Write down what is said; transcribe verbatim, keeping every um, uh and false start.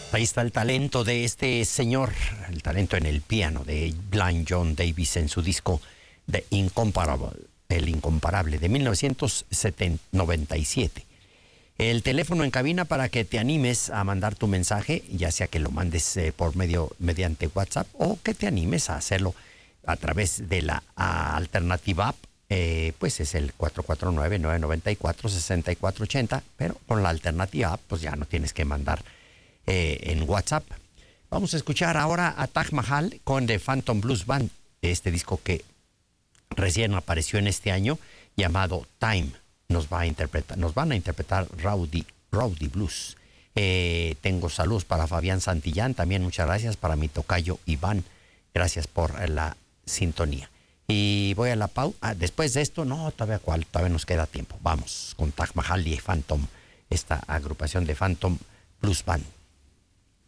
Ahí está el talento de este señor, el talento en el piano de Blind John Davis en su disco The Incomparable, el incomparable de mil novecientos noventa y siete. El teléfono en cabina para que te animes a mandar tu mensaje, ya sea que lo mandes eh, por medio mediante WhatsApp o que te animes a hacerlo a través de la a, alternativa app, eh, pues es el cuatro cuatro nueve, nueve nueve cuatro, seis cuatro ocho cero, pero con la alternativa app pues ya no tienes que mandar Eh, en WhatsApp. Vamos a escuchar ahora a Taj Mahal con The Phantom Blues Band, este disco que recién apareció en este año llamado Time. Nos va a interpretar, nos van a interpretar Rowdy, Rowdy Blues. Eh, tengo saludos para Fabián Santillán, también muchas gracias para mi tocayo Iván, gracias por la sintonía. Y voy a la pausa. Ah, después de esto, no, todavía cuál, todavía nos queda tiempo. Vamos con Taj Mahal y Phantom, esta agrupación de Phantom Blues Band.